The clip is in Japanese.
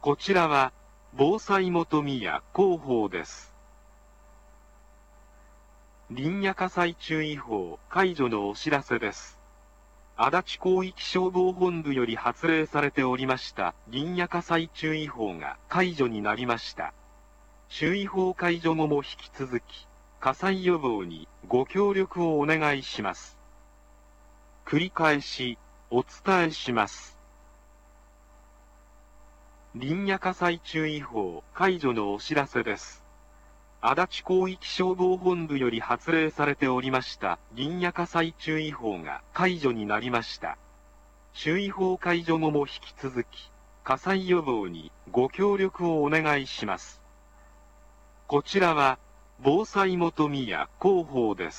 こちらは、防災元宮広報です。林野火災注意報解除のお知らせです。足立広域消防本部より発令されておりました林野火災注意報が解除になりました。注意報解除後も引き続き、火災予防にご協力をお願いします。繰り返し、お伝えします。林野火災注意報解除のお知らせです。足立広域消防本部より発令されておりました林野火災注意報が解除になりました。注意報解除後も引き続き、火災予防にご協力をお願いします。こちらは、防災元宮広報です。